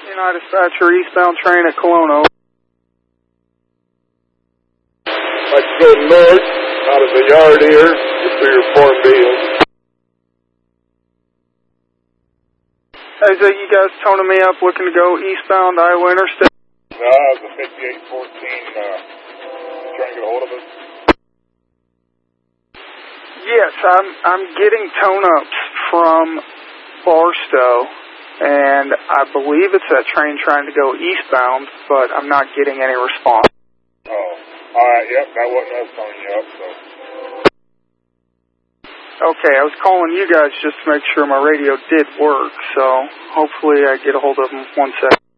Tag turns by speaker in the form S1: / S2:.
S1: United Dispatcher, eastbound train at Colono.
S2: Let's go north out of the yard here to your Form B.
S1: Is that you guys toning me up looking to go eastbound Iowa Interstate?
S2: No, the 5814 trying to get a hold of us.
S1: Yes, I'm getting tone-ups from Barstow, and I believe it's that train trying to go eastbound, but I'm not getting any response.
S2: Oh, alright, yep, that wasn't us toning you up, so.
S1: Okay, I was calling you guys just to make sure my radio did work, so hopefully I get a hold of them 1 second.